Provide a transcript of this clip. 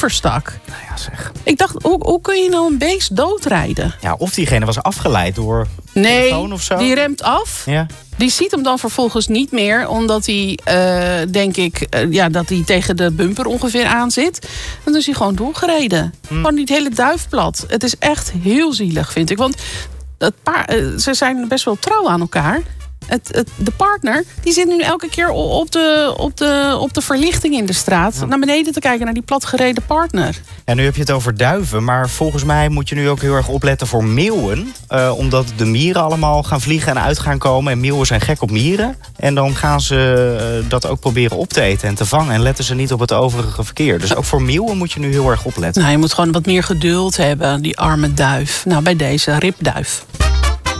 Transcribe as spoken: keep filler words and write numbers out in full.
overstak. Nou ja, zeg. Ik dacht, hoe, hoe kun je nou een beest doodrijden? Ja, of diegene was afgeleid door Nee, telefoon of zo. die remt af. Ja. Die ziet hem dan vervolgens niet meer, omdat hij, uh, denk ik, uh, ja, dat hij tegen de bumper ongeveer aan zit. Dan is hij gewoon doorgereden. Hm. Gewoon niet het hele duif plat. Het is echt heel zielig, vind ik. Want het paar, uh, ze zijn best wel trouw aan elkaar. Het, het, de partner die zit nu elke keer op de, op de, op de verlichting in de straat... Ja. naar beneden te kijken naar die platgereden partner. Ja, nu heb je het over duiven, maar volgens mij moet je nu ook heel erg opletten voor meeuwen. Uh, omdat de mieren allemaal gaan vliegen en uit gaan komen. En meeuwen zijn gek op mieren. En dan gaan ze uh, dat ook proberen op te eten en te vangen. En letten ze niet op het overige verkeer. Dus ook voor meeuwen moet je nu heel erg opletten. Nou, je moet gewoon wat meer geduld hebben, die arme duif. Nou, bij deze ripduif.